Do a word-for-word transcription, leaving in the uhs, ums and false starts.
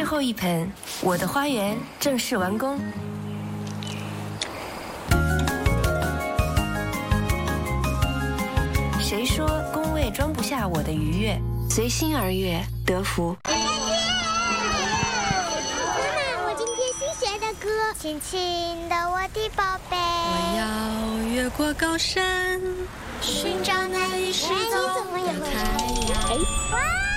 后一盆，我的花园正式完工。谁说工位装不下我的愉悦？随心而悦，得福。 妈妈，我今天新学的歌，亲亲的我的宝贝。 我要越过高山，寻找那已失踪的太阳。 哇！